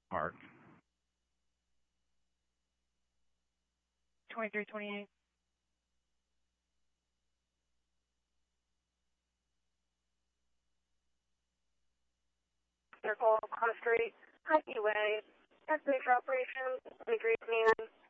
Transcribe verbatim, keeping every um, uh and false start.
Park. twenty-three twenty-eight. Circle, Cross Street, Highway, Excavator Operations, Degree Command,